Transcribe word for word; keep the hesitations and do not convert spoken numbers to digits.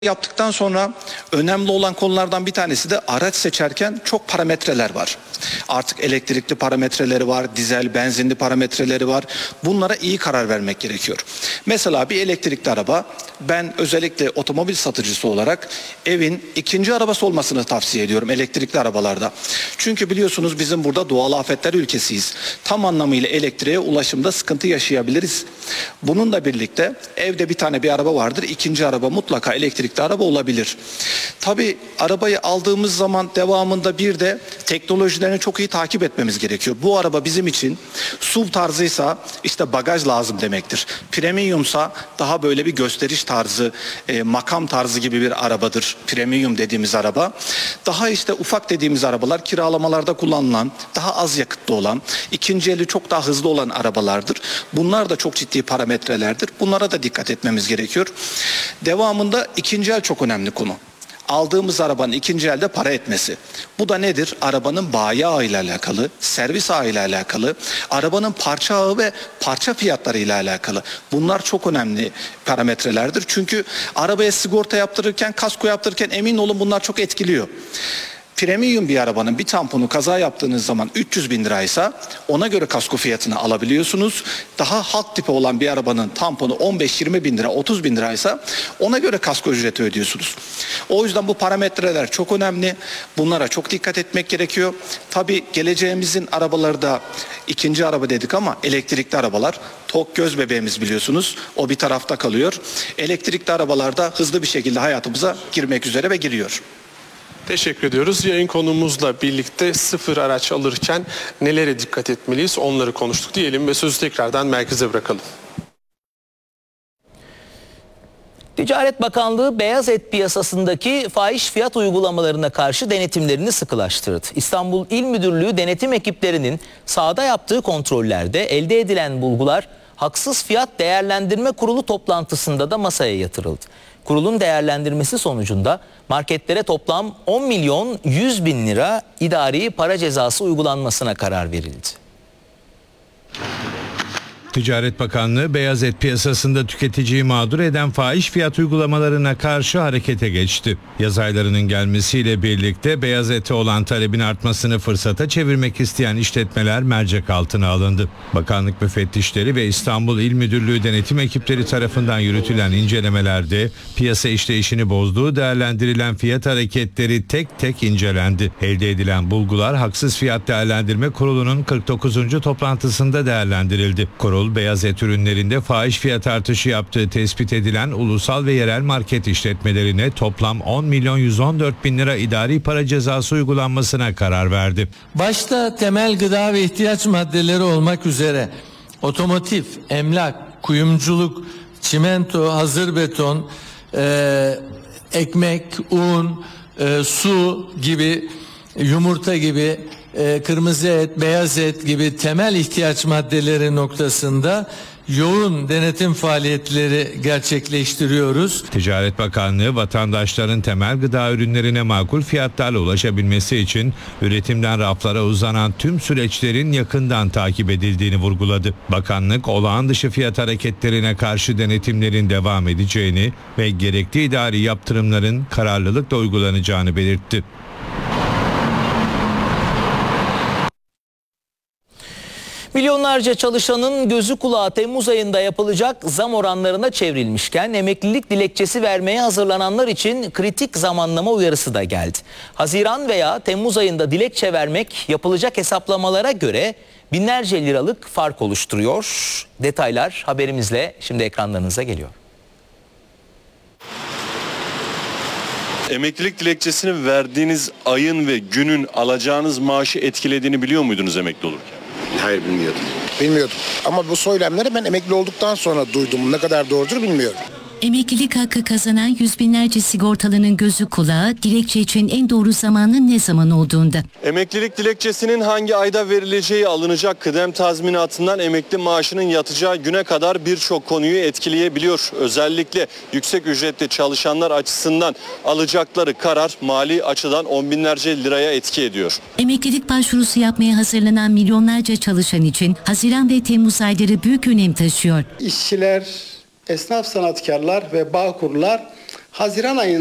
Yaptıktan sonra önemli olan konulardan bir tanesi de araç seçerken çok parametreler var. Artık elektrikli parametreleri var, dizel, benzinli parametreleri var. Bunlara iyi karar vermek gerekiyor. Mesela bir elektrikli araba, ben özellikle otomobil satıcısı olarak evin ikinci arabası olmasını tavsiye ediyorum elektrikli arabalarda. Çünkü biliyorsunuz bizim burada doğal afetler ülkesiyiz. Tam anlamıyla elektriğe ulaşımda sıkıntı yaşayabiliriz. Bununla birlikte evde bir tane bir araba vardır. İkinci araba mutlaka elektrikli araba olabilir. Tabii arabayı aldığımız zaman devamında bir de teknolojilerini çok iyi takip etmemiz gerekiyor. Bu araba bizim için S U V tarzıysa işte bagaj lazım demektir. Premiumsa daha böyle bir gösteriş tarzı, e, makam tarzı gibi bir arabadır. Premium dediğimiz araba. Daha işte ufak dediğimiz arabalar kiralamalarda kullanılan, daha az yakıtlı olan, ikinci eli çok daha hızlı olan arabalardır. Bunlar da çok ciddi parametrelerdir. Bunlara da dikkat etmemiz gerekiyor. Devamında ikinci el çok önemli konu. Aldığımız arabanın ikinci elde para etmesi. Bu da nedir? Arabanın bayi ağı ile alakalı, servis ağı ile alakalı, arabanın parça ağı ve parça fiyatları ile alakalı. Bunlar çok önemli parametrelerdir. Çünkü arabaya sigorta yaptırırken, kasko yaptırırken emin olun bunlar çok etkiliyor. Premium bir arabanın bir tamponu kaza yaptığınız zaman üç yüz bin liraysa ona göre kasko fiyatını alabiliyorsunuz. Daha halk tipi olan bir arabanın tamponu on beş yirmi bin lira, otuz bin liraysa ona göre kasko ücreti ödüyorsunuz. O yüzden bu parametreler çok önemli. Bunlara çok dikkat etmek gerekiyor. Tabii geleceğimizin arabaları da ikinci araba dedik ama elektrikli arabalar tok göz bebeğimiz biliyorsunuz. O bir tarafta kalıyor. Elektrikli arabalar da hızlı bir şekilde hayatımıza girmek üzere ve giriyor. Teşekkür ediyoruz. Yayın konuğumuzla birlikte sıfır araç alırken nelere dikkat etmeliyiz onları konuştuk diyelim ve sözü tekrardan merkeze bırakalım. Ticaret Bakanlığı beyaz et piyasasındaki fahiş fiyat uygulamalarına karşı denetimlerini sıkılaştırdı. İstanbul İl Müdürlüğü denetim ekiplerinin sahada yaptığı kontrollerde elde edilen bulgular Haksız Fiyat Değerlendirme Kurulu toplantısında da masaya yatırıldı. Kurulun değerlendirmesi sonucunda marketlere toplam on milyon yüz bin lira idari para cezası uygulanmasına karar verildi. Ticaret Bakanlığı beyaz et piyasasında tüketiciyi mağdur eden fahiş fiyat uygulamalarına karşı harekete geçti. Yaz aylarının gelmesiyle birlikte beyaz ete olan talebin artmasını fırsata çevirmek isteyen işletmeler mercek altına alındı. Bakanlık müfettişleri ve İstanbul İl Müdürlüğü denetim ekipleri tarafından yürütülen incelemelerde piyasa işleyişini bozduğu değerlendirilen fiyat hareketleri tek tek incelendi. Elde edilen bulgular Haksız Fiyat Değerlendirme Kurulu'nun kırk dokuzuncu toplantısında değerlendirildi. Kurul, beyaz et ürünlerinde fahiş fiyat artışı yaptığı tespit edilen ulusal ve yerel market işletmelerine toplam on milyon yüz on dört bin lira idari para cezası uygulanmasına karar verdi. Başta temel gıda ve ihtiyaç maddeleri olmak üzere otomotiv, emlak, kuyumculuk, çimento, hazır beton, e, ekmek, un, e, su gibi, yumurta gibi, e, kırmızı et, beyaz et gibi temel ihtiyaç maddeleri noktasında yoğun denetim faaliyetleri gerçekleştiriyoruz. Ticaret Bakanlığı vatandaşların temel gıda ürünlerine makul fiyatlarla ulaşabilmesi için üretimden raflara uzanan tüm süreçlerin yakından takip edildiğini vurguladı. Bakanlık olağan dışı fiyat hareketlerine karşı denetimlerin devam edeceğini ve gerekli idari yaptırımların kararlılıkla uygulanacağını belirtti. Milyonlarca çalışanın gözü kulağı Temmuz ayında yapılacak zam oranlarına çevrilmişken emeklilik dilekçesi vermeye hazırlananlar için kritik zamanlama uyarısı da geldi. Haziran veya Temmuz ayında dilekçe vermek yapılacak hesaplamalara göre binlerce liralık fark oluşturuyor. Detaylar haberimizle şimdi ekranlarınıza geliyor. Emeklilik dilekçesini verdiğiniz ayın ve günün alacağınız maaşı etkilediğini biliyor muydunuz emekli olurken? Hayır, bilmiyordum. Bilmiyordum. Ama bu söylemleri ben emekli olduktan sonra duydum. Ne kadar doğrudur bilmiyorum. Emeklilik hakkı kazanan yüz binlerce sigortalının gözü kulağı dilekçe için en doğru zamanın ne zaman olduğunda. Emeklilik dilekçesinin hangi ayda verileceği, alınacak kıdem tazminatından emekli maaşının yatacağı güne kadar birçok konuyu etkileyebiliyor. Özellikle yüksek ücretli çalışanlar açısından alacakları karar mali açıdan on binlerce liraya etki ediyor. Emeklilik başvurusu yapmaya hazırlanan milyonlarca çalışan için Haziran ve Temmuz ayları büyük önem taşıyor. İşçiler, esnaf sanatkarlar ve bağkurlar Haziran ayında